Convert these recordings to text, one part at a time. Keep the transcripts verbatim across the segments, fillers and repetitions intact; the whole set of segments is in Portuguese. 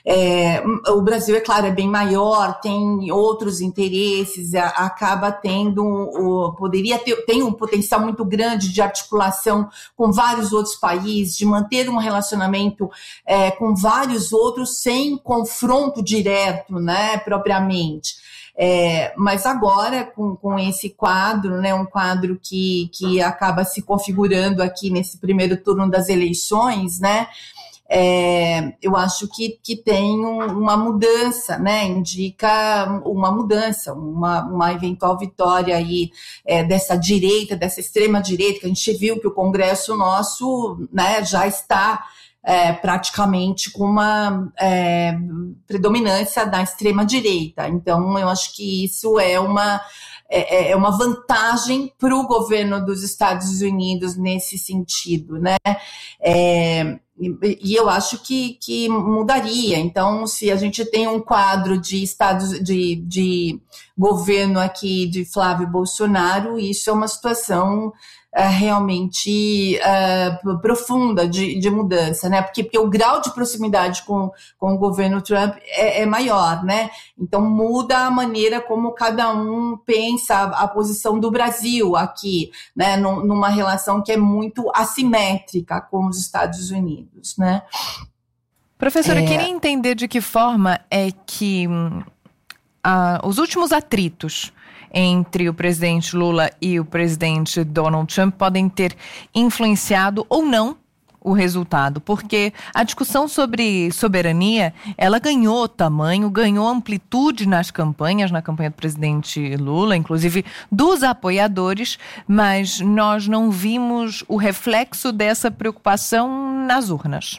É, o Brasil, é claro, é bem maior, tem outros interesses, a, acaba tendo, o, poderia ter, tem um potencial muito grande de articulação com vários outros países, de manter um relacionamento é, com vários outros sem confronto direto, né, propriamente. É, mas agora, com, com esse quadro, né, um quadro que, que acaba se configurando aqui nesse primeiro turno das eleições, né, é, eu acho que, que tem um, uma mudança, né, indica uma mudança, uma, uma eventual vitória aí é, dessa direita, dessa extrema direita, que a gente viu que o Congresso nosso, né, já está É, praticamente com uma é, predominância da extrema-direita. Então, eu acho que isso é uma, é, é uma vantagem para o governo dos Estados Unidos nesse sentido, né? É, e, e eu acho que, que mudaria. Então, se a gente tem um quadro de estados de, de governo aqui de Flávio Bolsonaro, isso é uma situação Uh, realmente uh, profunda de, de mudança, né? Porque, porque o grau de proximidade com, com o governo Trump é, é maior, né? Então muda a maneira como cada um pensa a, a posição do Brasil aqui, né? Num, numa relação que é muito assimétrica com os Estados Unidos, né? Professora, é... eu queria entender de que forma é que uh, os últimos atritos entre o presidente Lula e o presidente Donald Trump podem ter influenciado ou não o resultado, porque a discussão sobre soberania, ela ganhou tamanho, ganhou amplitude nas campanhas, na campanha do presidente Lula, inclusive dos apoiadores, mas nós não vimos o reflexo dessa preocupação nas urnas.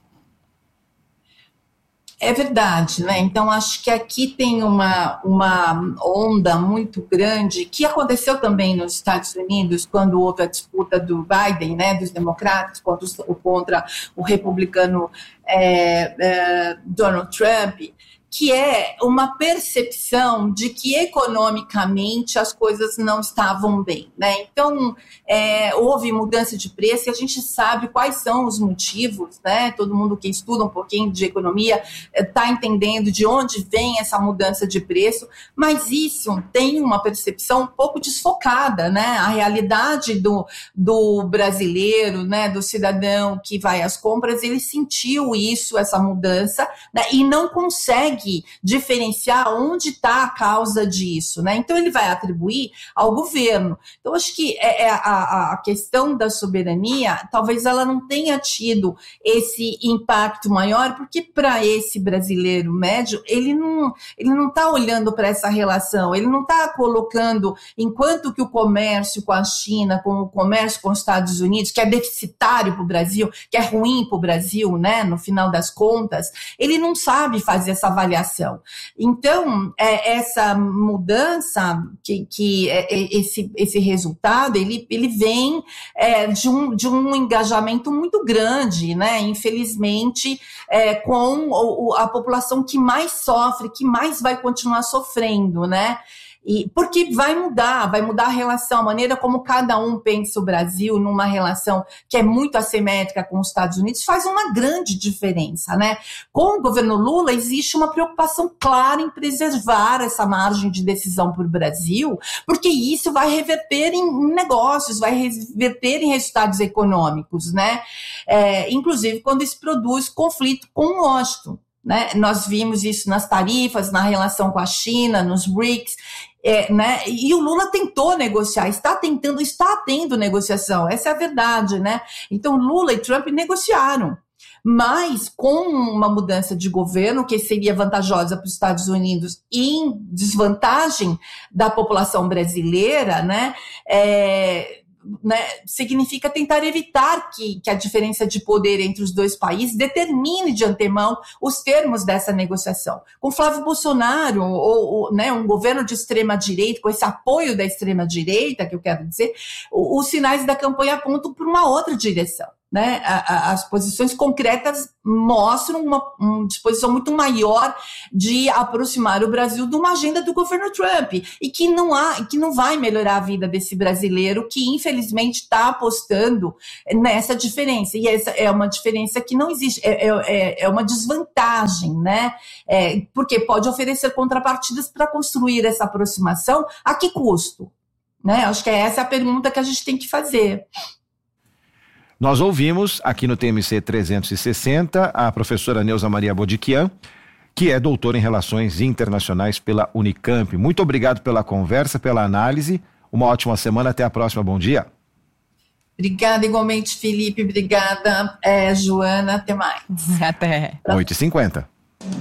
É verdade, né? Então, acho que aqui tem uma, uma onda muito grande, que aconteceu também nos Estados Unidos, quando houve a disputa do Biden, né, dos democratas, contra, contra o republicano é, é, Donald Trump, que é uma percepção de que economicamente as coisas não estavam bem, né? Então, é, houve mudança de preço e a gente sabe quais são os motivos, né? Todo mundo que estuda um pouquinho de economia está entendendo de onde vem essa mudança de preço, mas isso tem uma percepção um pouco desfocada, né? A realidade do, do brasileiro, né? Do cidadão que vai às compras, ele sentiu isso, essa mudança, né? E não consegue diferenciar onde está a causa disso, né? Então ele vai atribuir ao governo. Então acho que é, é a, a questão da soberania, talvez ela não tenha tido esse impacto maior, porque para esse brasileiro médio, ele não ele não está olhando para essa relação, ele não está colocando, enquanto que o comércio com a China, com o comércio com os Estados Unidos, que é deficitário para o Brasil, que é ruim para o Brasil, né? No final das contas, ele não sabe fazer essa avaliação. Então, é, essa mudança, que, que é, esse, esse resultado, ele, ele vem é, de, um, de um engajamento muito grande, né? Infelizmente, é, com o, a população que mais sofre, que mais vai continuar sofrendo, né? E, porque vai mudar, vai mudar a relação, a maneira como cada um pensa o Brasil numa relação que é muito assimétrica com os Estados Unidos, faz uma grande diferença, né? Com o governo Lula existe uma preocupação clara em preservar essa margem de decisão para o Brasil, porque isso vai reverter em negócios, vai reverter em resultados econômicos, né? É, inclusive quando se produz conflito com Washington. Né? Nós vimos isso nas tarifas, na relação com a China, nos BRICS, é, né? E o Lula tentou negociar, está tentando, está tendo negociação, essa é a verdade, né? Então Lula e Trump negociaram, mas com uma mudança de governo que seria vantajosa para os Estados Unidos e em desvantagem da população brasileira, né? É, Né, significa tentar evitar que, que a diferença de poder entre os dois países determine de antemão os termos dessa negociação. Com Flávio Bolsonaro, ou, ou, né, um governo de extrema-direita, com esse apoio da extrema-direita, que eu quero dizer, os sinais da campanha apontam para uma outra direção. né? A, a, as posições concretas mostram uma, uma disposição muito maior de aproximar o Brasil de uma agenda do governo Trump e que não há, que não vai melhorar a vida desse brasileiro que infelizmente está apostando nessa diferença, e essa é uma diferença que não existe, é, é, é uma desvantagem, né? É, porque pode oferecer contrapartidas para construir essa aproximação. A que custo? Né? Acho que essa é a pergunta que a gente tem que fazer. Nós ouvimos aqui no T M C trezentos e sessenta a professora Neuza Maria Bodiquian, que é doutora em Relações Internacionais pela Unicamp. Muito obrigado pela conversa, pela análise. Uma ótima semana. Até a próxima. Bom dia. Obrigada igualmente, Felipe. Obrigada, é, Joana. Até mais. Até. oito e cinquenta.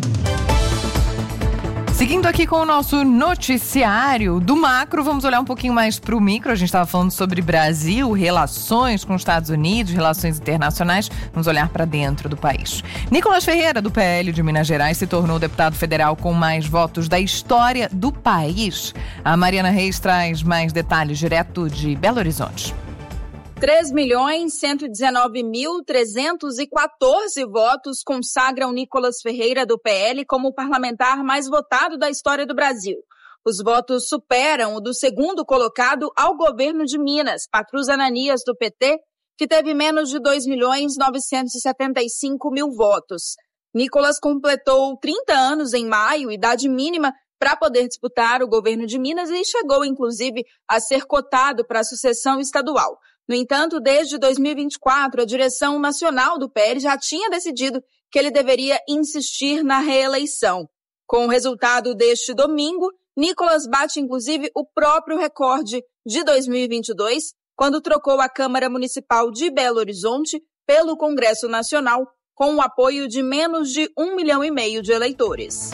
Seguindo aqui com o nosso noticiário do macro, vamos olhar um pouquinho mais para o micro. A gente estava falando sobre Brasil, relações com os Estados Unidos, relações internacionais. Vamos olhar para dentro do país. Nicolas Ferreira, do P L de Minas Gerais, se tornou o deputado federal com mais votos da história do país. A Mariana Reis traz mais detalhes direto de Belo Horizonte. três milhões cento e dezenove mil trezentos e quatorze votos consagram Nicolas Ferreira, do P L, como o parlamentar mais votado da história do Brasil. Os votos superam o do segundo colocado ao governo de Minas, Patrus Ananias, do P T, que teve menos de dois milhões novecentos e setenta e cinco mil votos. Nicolas completou trinta anos em maio, idade mínima para poder disputar o governo de Minas, e chegou, inclusive, a ser cotado para a sucessão estadual. No entanto, desde dois mil e vinte e quatro, a direção nacional do P L já tinha decidido que ele deveria insistir na reeleição. Com o resultado deste domingo, Nicolas bate, inclusive, o próprio recorde de dois mil e vinte e dois, quando trocou a Câmara Municipal de Belo Horizonte pelo Congresso Nacional, com o apoio de menos de um milhão e meio de eleitores.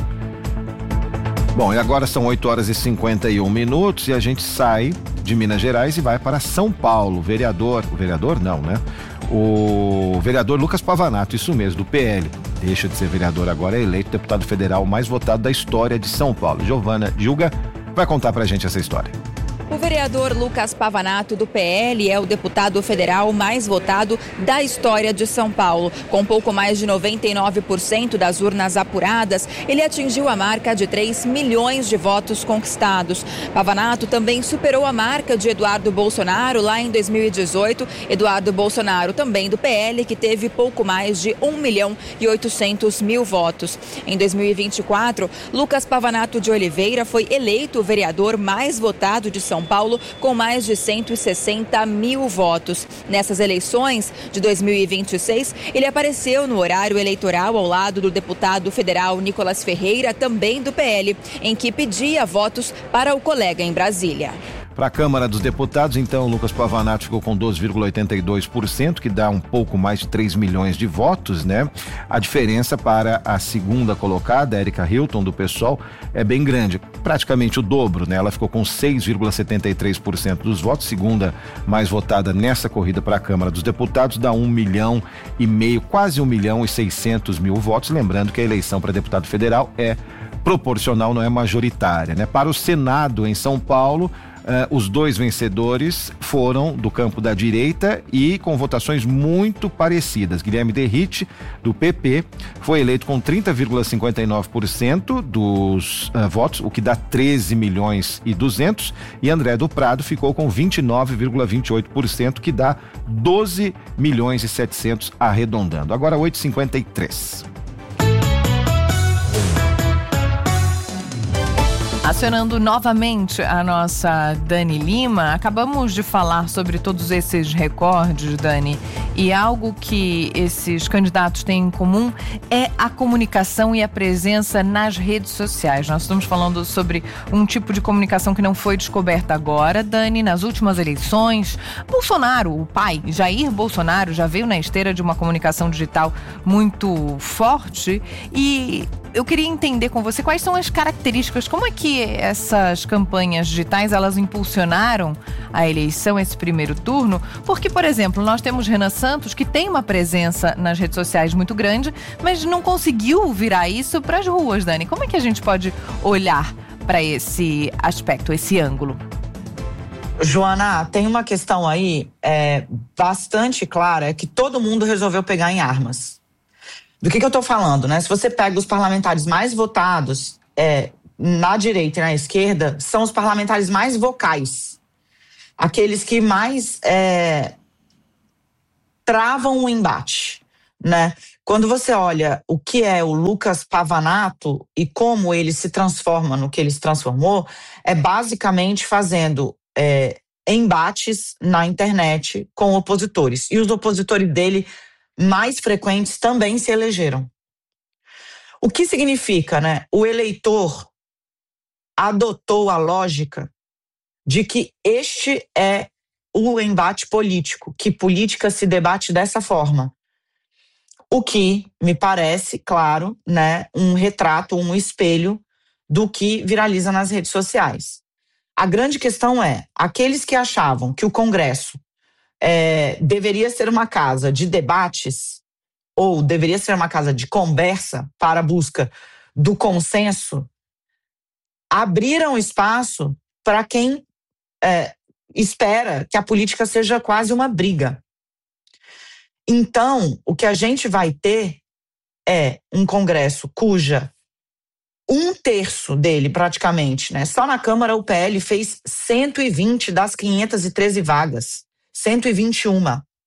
Bom, e agora são oito horas e cinquenta e um minutos e a gente sai de Minas Gerais e vai para São Paulo. O vereador, o vereador não, né? O vereador Lucas Pavanato, isso mesmo, do P L. Deixa de ser vereador agora, é eleito deputado federal mais votado da história de São Paulo. Giovana Gilga vai contar pra gente essa história. O vereador Lucas Pavanato, do P L, é o deputado federal mais votado da história de São Paulo. Com pouco mais de noventa e nove por cento das urnas apuradas, ele atingiu a marca de três milhões de votos conquistados. Pavanato também superou a marca de Eduardo Bolsonaro lá em dois mil e dezoito. Eduardo Bolsonaro, também do P L, que teve pouco mais de um milhão e oitocentos mil votos. Em dois mil e vinte e quatro, Lucas Pavanato de Oliveira foi eleito o vereador mais votado de São Paulo. São Paulo, com mais de cento e sessenta mil votos. Nessas eleições de dois mil e vinte e seis, ele apareceu no horário eleitoral ao lado do deputado federal Nicolas Ferreira, também do P L, em que pedia votos para o colega em Brasília. Para a Câmara dos Deputados, então, Lucas Pavanato ficou com doze vírgula oitenta e dois por cento, que dá um pouco mais de três milhões de votos, né? A diferença para a segunda colocada, Érica Hilton, do PSOL, é bem grande, praticamente o dobro, né? Ela ficou com seis vírgula setenta e três por cento dos votos, segunda mais votada nessa corrida para a Câmara dos Deputados, dá um milhão e meio, quase um milhão e seiscentos mil votos, lembrando que a eleição para deputado federal é proporcional, não é majoritária, né? Para o Senado em São Paulo, Uh, os dois vencedores foram do campo da direita e com votações muito parecidas. Guilherme Derrite, do P P, foi eleito com trinta vírgula cinquenta e nove por cento dos uh, votos, o que dá treze milhões e duzentos, e André do Prado ficou com vinte e nove vírgula vinte e oito por cento, que dá doze milhões e setecentos, arredondando. Agora oito e cinquenta e três. Acionando novamente a nossa Dani Lima, acabamos de falar sobre todos esses recordes, Dani, e algo que esses candidatos têm em comum é a comunicação e a presença nas redes sociais. Nós estamos falando sobre um tipo de comunicação que não foi descoberta agora, Dani, nas últimas eleições. Bolsonaro, o pai, Jair Bolsonaro, já veio na esteira de uma comunicação digital muito forte e eu queria entender com você quais são as características, como é que essas campanhas digitais, elas impulsionaram a eleição, esse primeiro turno, porque, por exemplo, nós temos Renan Santos, que tem uma presença nas redes sociais muito grande, mas não conseguiu virar isso para as ruas, Dani. Como é que a gente pode olhar para esse aspecto, esse ângulo? Joana, tem uma questão aí é, bastante clara, é que todo mundo resolveu pegar em armas. Do que, que eu tô falando, né? Se você pega os parlamentares mais votados é, na direita e na esquerda, são os parlamentares mais vocais. Aqueles que mais é, travam o embate, né? Quando você olha o que é o Lucas Pavanato e como ele se transforma no que ele se transformou, é basicamente fazendo é, embates na internet com opositores. E os opositores dele mais frequentes também se elegeram. O que significa, né? O eleitor adotou a lógica de que este é o embate político, que política se debate dessa forma. O que me parece, claro, né, um retrato, um espelho do que viraliza nas redes sociais. A grande questão é, aqueles que achavam que o Congresso é, deveria ser uma casa de debates ou deveria ser uma casa de conversa para a busca do consenso, abriram espaço para quem é, espera que a política seja quase uma briga. Então, o que a gente vai ter é um Congresso cuja um terço dele, praticamente, né? Só na Câmara o P L fez cento e vinte das quinhentas e treze vagas. cento e vinte e um.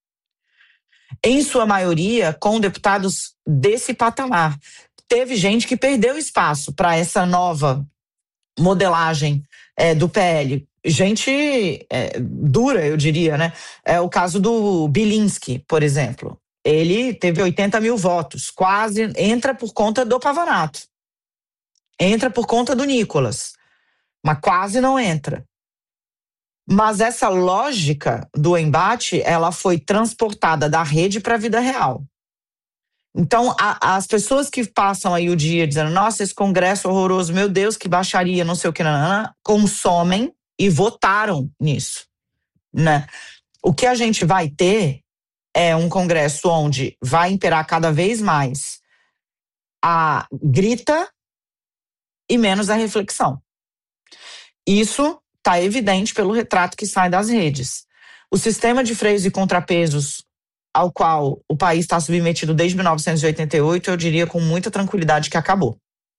Em sua maioria, com deputados desse patamar. Teve gente que perdeu espaço para essa nova modelagem é, do P L. Gente é, dura, eu diria, né? É o caso do Bilinski, por exemplo. Ele teve oitenta mil votos, quase entra por conta do Pavanato. Entra por conta do Nicolas, mas quase não entra. Mas essa lógica do embate, ela foi transportada da rede para a vida real. Então, a, as pessoas que passam aí o dia dizendo, nossa, esse Congresso horroroso, meu Deus, que baixaria, não sei o que, nanana, consomem e votaram nisso, né? O que a gente vai ter é um Congresso onde vai imperar cada vez mais a grita e menos a reflexão. Isso está evidente pelo retrato que sai das redes. O sistema de freios e contrapesos ao qual o país está submetido desde mil novecentos e oitenta e oito, eu diria com muita tranquilidade que acabou.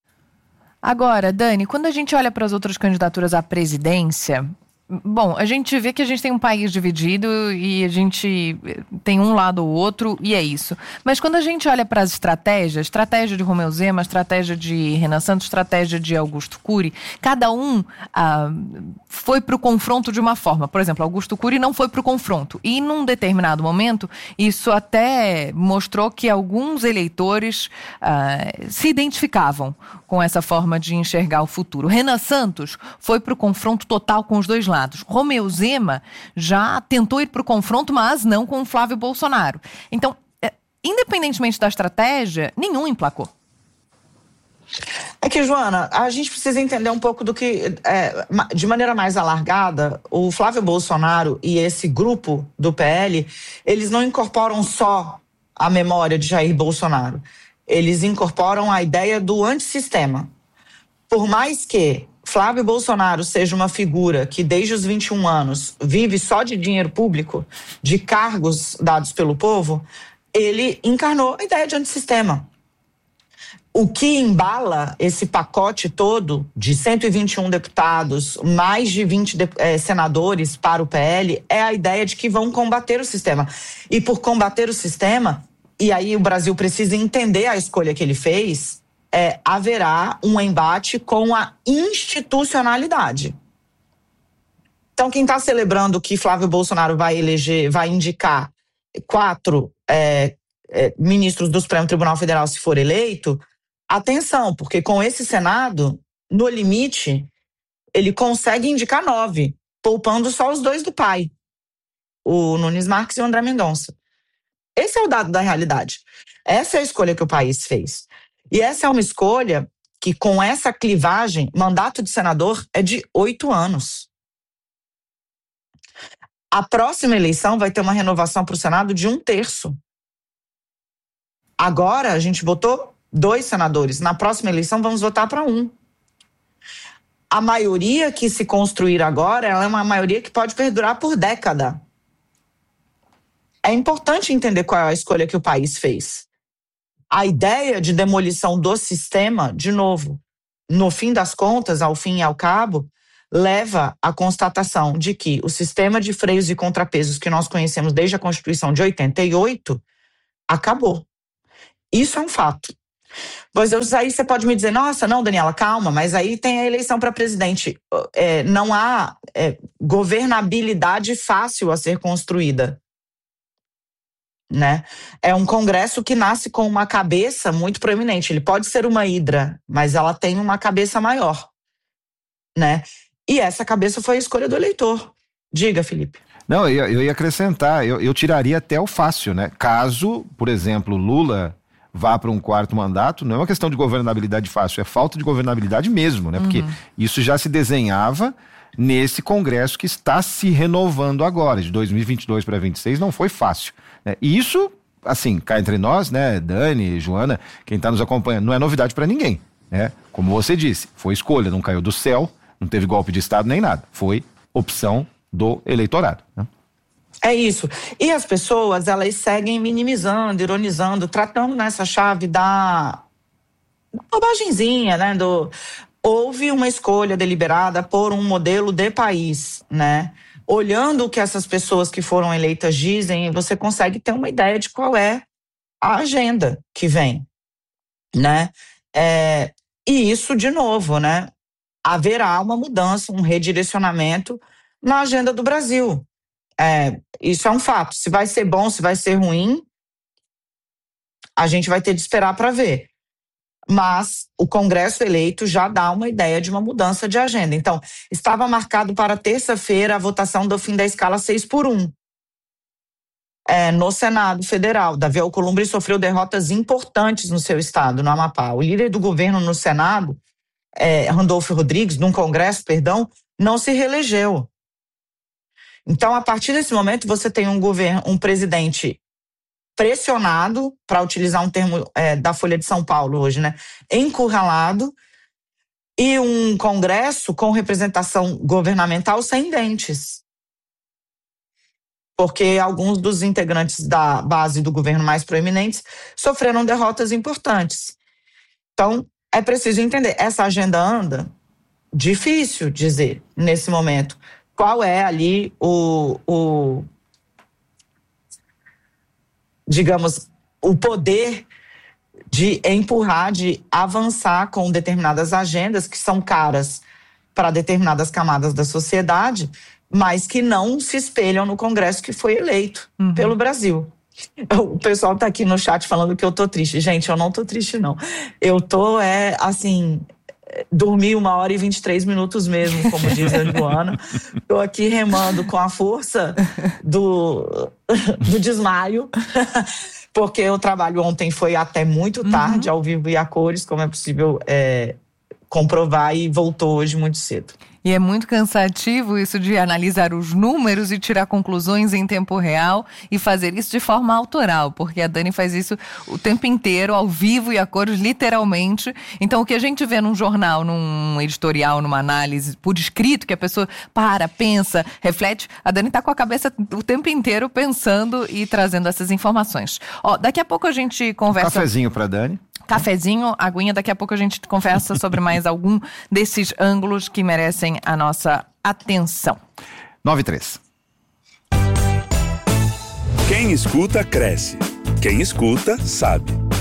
Agora, Dani, quando a gente olha para as outras candidaturas à presidência, bom, a gente vê que a gente tem um país dividido e a gente tem um lado ou outro e é isso. Mas quando a gente olha para as estratégias, estratégia de Romeu Zema, estratégia de Renan Santos, estratégia de Augusto Cury, cada um ah, foi para o confronto de uma forma. Por exemplo, Augusto Cury não foi para o confronto. E num determinado momento, isso até mostrou que alguns eleitores ah, se identificavam com essa forma de enxergar o futuro. Renan Santos foi para o confronto total com os dois lados. Romeu Zema já tentou ir para o confronto, mas não com o Flávio Bolsonaro. Então, independentemente da estratégia, nenhum emplacou. É que, Joana, a gente precisa entender um pouco do que, é, de maneira mais alargada, o Flávio Bolsonaro e esse grupo do P L, eles não incorporam só a memória de Jair Bolsonaro. Eles incorporam a ideia do antissistema. Por mais que Flávio Bolsonaro seja uma figura que desde os vinte e um anos vive só de dinheiro público, de cargos dados pelo povo, ele encarnou a ideia de antissistema. O que embala esse pacote todo de cento e vinte e um deputados, mais de vinte eh, senadores para o P L, é a ideia de que vão combater o sistema. E por combater o sistema, e aí o Brasil precisa entender a escolha que ele fez, É, haverá um embate com a institucionalidade. Então, quem está celebrando que Flávio Bolsonaro vai eleger, vai indicar quatro é, é, ministros do Supremo Tribunal Federal se for eleito, atenção, porque com esse Senado, no limite, ele consegue indicar nove, poupando só os dois do pai, o Nunes Marques e o André Mendonça. Esse é o dado da realidade. Essa é a escolha que o país fez. E essa é uma escolha que, com essa clivagem, mandato de senador é de oito anos. A próxima eleição vai ter uma renovação para o Senado de um terço. Agora a gente votou dois senadores. Na próxima eleição vamos votar para um. a maioria que se construir agora, ela é uma maioria que pode perdurar por década. É importante entender qual é a escolha que o país fez. A ideia de demolição do sistema, de novo, no fim das contas, ao fim e ao cabo, leva à constatação de que o sistema de freios e contrapesos que nós conhecemos desde a Constituição de oitenta e oito acabou. Isso é um fato. Pois aí você pode me dizer, nossa, não, Daniela, calma, mas aí tem a eleição para presidente. É, não há é, governabilidade fácil a ser construída. Né? É um Congresso que nasce com uma cabeça muito proeminente. Ele pode ser uma hidra, mas ela tem uma cabeça maior. Né? E essa cabeça foi a escolha do eleitor. Diga, Felipe. Não, eu, eu ia acrescentar, eu, eu tiraria até o fácil, né? Caso, por exemplo, Lula vá para um quarto mandato, não é uma questão de governabilidade fácil, é falta de governabilidade mesmo, né? Porque uhum. isso já se desenhava nesse Congresso que está se renovando agora, de dois mil e vinte e dois para vinte e seis, não foi fácil. Né? E isso, assim, cá entre nós, né, Dani, Joana, quem está nos acompanhando, não é novidade para ninguém, né? Como você disse, foi escolha, não caiu do céu, não teve golpe de Estado nem nada, foi opção do eleitorado, né? É isso. E as pessoas, elas seguem minimizando, ironizando, tratando nessa chave da bobagemzinha, né? Do... Houve uma escolha deliberada por um modelo de país, né? Olhando o que essas pessoas que foram eleitas dizem, você consegue ter uma ideia de qual é a agenda que vem, né? É... E isso, de novo, né? Haverá uma mudança, um redirecionamento na agenda do Brasil. É, isso é um fato. Se vai ser bom, se vai ser ruim, a gente vai ter de esperar para ver. Mas o Congresso eleito já dá uma ideia de uma mudança de agenda. Então, estava marcado para terça-feira a votação do fim da escala seis por um. É, no Senado Federal. Davi Alcolumbre sofreu derrotas importantes no seu estado, no Amapá. O líder do governo no Senado, é, Randolfo Rodrigues, no Congresso, perdão, não se reelegeu. Então, a partir desse momento, você tem um governo, um presidente pressionado, para utilizar um termo é, da Folha de São Paulo hoje, né? Encurralado, e um Congresso com representação governamental sem dentes. Porque alguns dos integrantes da base do governo mais proeminentes sofreram derrotas importantes. Então, é preciso entender, essa agenda anda? Difícil dizer, nesse momento. Qual é ali o, o, digamos, o poder de empurrar, de avançar com determinadas agendas que são caras para determinadas camadas da sociedade, mas que não se espelham no Congresso que foi eleito uhum. pelo Brasil. O pessoal tá aqui no chat falando que eu tô triste. Gente, eu não tô triste, não. Eu tô, é, assim... dormi uma hora e vinte e três minutos mesmo, como diz a Joana. Estou aqui remando com a força do, do desmaio, porque o trabalho ontem foi até muito tarde, uhum. ao vivo e a cores, como é possível é, comprovar, e voltou hoje muito cedo. E é muito cansativo isso de analisar os números e tirar conclusões em tempo real e fazer isso de forma autoral, porque a Dani faz isso o tempo inteiro, ao vivo e a cores, literalmente. Então, o que a gente vê num jornal, num editorial, numa análise por escrito, que a pessoa para, pensa, reflete, a Dani está com a cabeça o tempo inteiro pensando e trazendo essas informações. Ó, daqui a pouco a gente conversa... Um cafezinho para Dani. Cafezinho, aguinha, daqui a pouco a gente conversa sobre mais algum desses ângulos que merecem a nossa atenção. nove e três. Quem escuta, cresce. Quem escuta, sabe.